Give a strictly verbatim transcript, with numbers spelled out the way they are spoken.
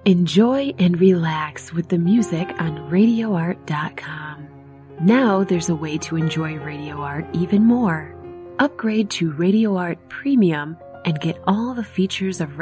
Enjoy and relax with the music on radio art dot com. Now there's a way to enjoy Radio Art even more. Upgrade to Radio Art Premium and get all the features of